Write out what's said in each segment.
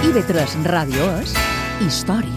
IB3 Radio es Historia.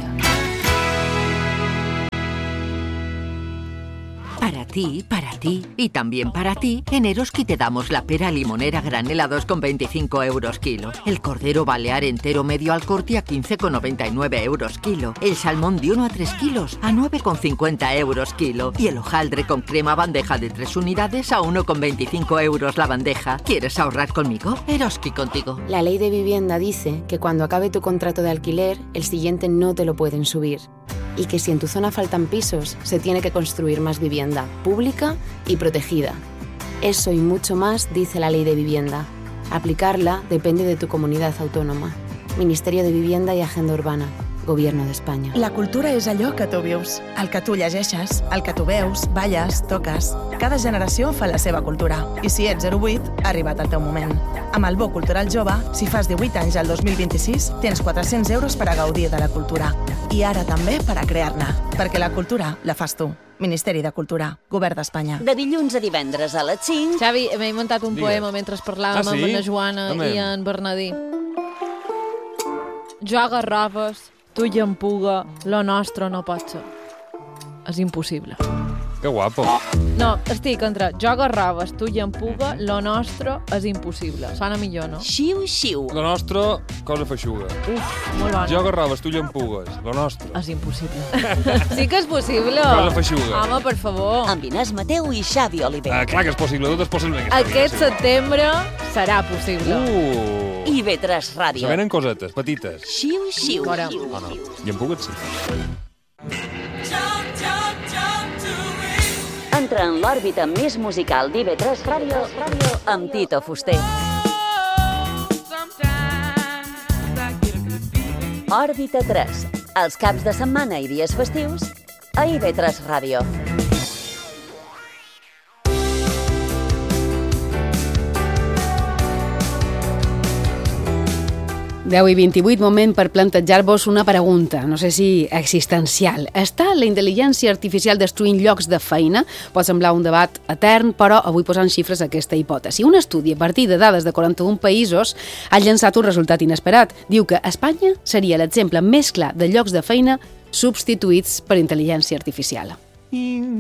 Para ti y también para ti, en Eroski te damos la pera limonera granel a 2,25 euros kilo. El cordero balear entero medio al corte a 15,99 euros kilo. El salmón de 1 a 3 kilos a 9,50 euros kilo. Y el hojaldre con crema bandeja de 3 unidades a 1,25 euros la bandeja. ¿Quieres ahorrar conmigo? Eroski contigo. La ley de vivienda dice que cuando acabe tu contrato de alquiler, el siguiente no te lo pueden subir. Y que si en tu zona faltan pisos, se tiene que construir más vivienda pública y protegida. Eso y mucho más dice la Ley de Vivienda. Aplicarla depende de tu comunidad autónoma. Ministerio de Vivienda i Agenda Urbana. Gobierno d'Espanya. La cultura és allò que tu vius, el que tu llegeixes, el que tu veus, balles, toques. Cada generació fa la seva cultura. I si ets 08, ha arribat el teu moment. Amb el Bo Cultural Jove, si fas 18 anys al 2026, tens 400 euros per a gaudir de la cultura. I ara també per a crear-ne. Perquè la cultura la fas tu. Ministeri de Cultura, Govern d'Espanya. De dilluns a divendres a les 5... Xavi, m'he inventat un poema mentre parlàvem amb la Joana i en Bernadí. Jo agarraves, tu i en puga, lo nostre no pot ser. És impossible. Que guapo. No, estic entre jo agarraves, tu i en puga, lo nostre és impossible. Sona millor, no? Xiu, xiu. Lo nostre, cosa feixuga. Uf, molt bona. Jo agarraves, tu llampugues. Lo nostre. És impossible. Sí que és possible. Cosa feixuga. Home, per favor. Amb Inés Mateu i Xavi Oliver. Clar que és possible, tot és possible. Aquest setembre serà possible. IB3 Ràdio. Se venen cosetes, petites. Xiu, xiu. Fora. Oh, no. Llampugues sí. Entra en l'òrbita més musical d'IB3 Ràdio amb Tito Fuster. Òrbita 3. Els caps de setmana i dies festius a IB3 Ràdio. Deu i 28, moment per plantejar-vos una pregunta, no sé si existencial. Està la intel·ligència artificial destruint llocs de feina? Pot semblar un debat etern, però avui posant xifres a aquesta hipòtesi. Un estudi a partir de dades de 41 països ha llançat un resultat inesperat. Diu que Espanya seria l'exemple més clar de llocs de feina substituïts per intel·ligència artificial.